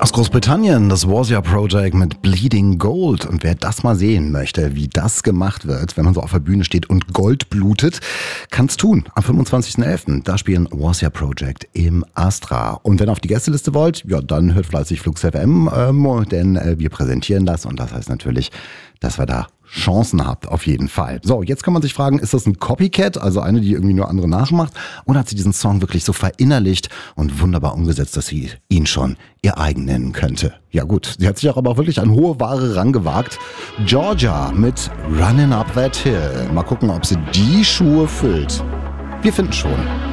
Aus Großbritannien, das Warsia Project mit Bleeding Gold. Und wer das mal sehen möchte, wie das gemacht wird, wenn man so auf der Bühne steht und Gold blutet, kann's tun. Am 25.11. Da spielen Warsia Project im Astra. Und wenn ihr auf die Gästeliste wollt, ja, dann hört fleißig Flux FM, denn wir präsentieren das. Und das heißt natürlich, dass wir da Chancen habt, auf jeden Fall. So, jetzt kann man sich fragen, ist das ein Copycat, also eine, die irgendwie nur andere nachmacht, oder hat sie diesen Song wirklich so verinnerlicht und wunderbar umgesetzt, dass sie ihn schon ihr eigen nennen könnte? Ja gut, sie hat sich auch aber wirklich an hohe Ware rangewagt. Georgia mit Running Up That Hill. Mal gucken, ob sie die Schuhe füllt. Wir finden schon.